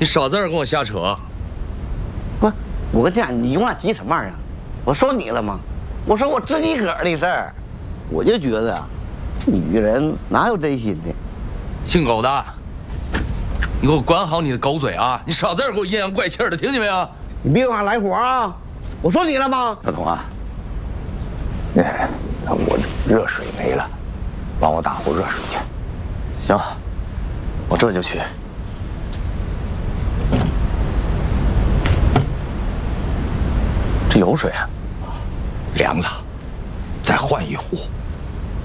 你少在这跟我瞎扯！ 不，我跟你讲，你用那急什么玩意儿？我说你了吗？我说我自己个儿的事儿，我就觉得啊，女人哪有真心的？ 姓狗的，你给我管好你的狗嘴啊！你少在这给我阴阳怪气的，听见没有？ 你别跟我来火啊！我说你了吗？ 小童啊，我热水没了，帮我打壶热水去。 行，我这就去。这有水啊？ 凉了，再换一壶。